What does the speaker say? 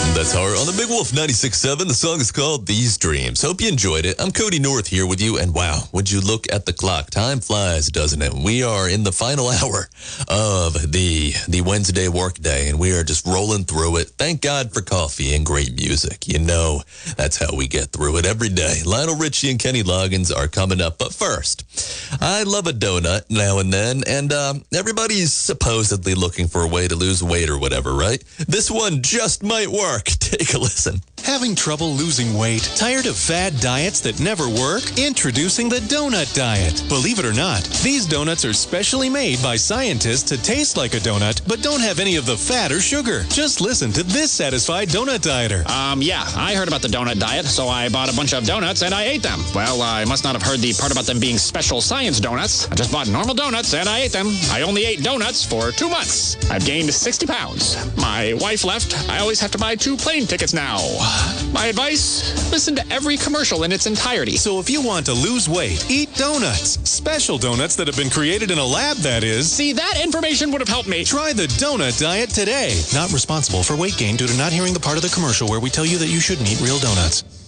That's Horror on the Big Wolf 96.7. The song is called These Dreams. Hope you enjoyed it. I'm Cody North here with you, and wow, would you look at the clock? Time flies, doesn't it? We are in the final hour of the Wednesday workday, and we are just rolling through it. Thank God for coffee and great music. You know, that's how we get through it every day. Lionel Richie and Kenny Loggins are coming up, but first, I love a donut now and then, and everybody's supposedly looking for a way to lose weight or whatever, right? This one just might work. Take a listen. Having trouble losing weight? Tired of fad diets that never work? Introducing the donut diet. Believe it or not, these donuts are specially made by scientists to taste like a donut, but don't have any of the fat or sugar. Just listen to this satisfied donut dieter. Yeah, I heard about the donut diet, so I bought a bunch of donuts and I ate them. Well, I must not have heard the part about them being special science donuts. I just bought normal donuts and I ate them. I only ate donuts for 2 months. I've gained 60 pounds. My wife left. I always have to buy 2 plane tickets now. My advice, listen to every commercial in its entirety. So if you want to lose weight, eat donuts. Special donuts that have been created in a lab, that is. See, that information would have helped me. Try the donut diet today. Not responsible for weight gain due to not hearing the part of the commercial where we tell you that you shouldn't eat real donuts.